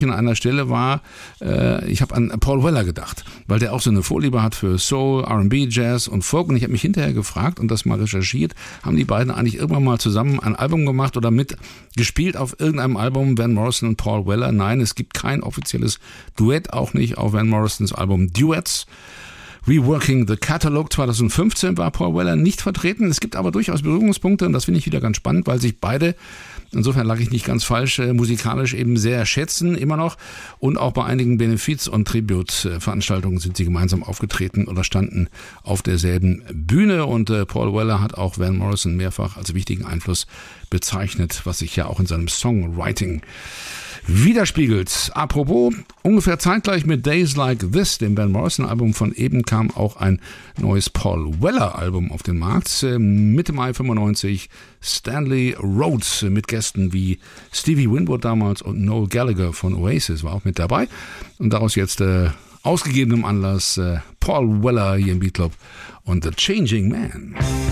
an einer Stelle war, ich habe an Paul Weller gedacht, weil der auch so eine Vorliebe hat für Soul, R&B, Jazz und Folk. Und ich habe mich hinterher gefragt und das mal recherchiert, haben die beiden eigentlich irgendwann mal zusammen ein Album gemacht oder mitgespielt auf irgendeinem Album, Van Morrison und Paul Weller? Nein, es gibt kein offizielles Duett, auch nicht auf Van Morrisons Album Duets. Reworking the Catalog 2015 war Paul Weller nicht vertreten. Es gibt aber durchaus Berührungspunkte und das finde ich wieder ganz spannend, weil sich beide, insofern lag ich nicht ganz falsch, musikalisch eben sehr schätzen, immer noch. Und auch bei einigen Benefiz- und Tributveranstaltungen sind sie gemeinsam aufgetreten oder standen auf derselben Bühne. Und Paul Weller hat auch Van Morrison mehrfach als wichtigen Einfluss bezeichnet, was sich ja auch in seinem Songwriting widerspiegelt. Apropos, ungefähr zeitgleich mit Days Like This, dem Van Morrison-Album von eben, kam auch ein neues Paul Weller-Album auf den Markt. Mitte Mai 95, Stanley Rhodes mit Gästen wie Stevie Winwood damals und Noel Gallagher von Oasis war auch mit dabei. Und daraus jetzt aus gegebenem Anlass Paul Weller hier im Beat Club und The Changing Man.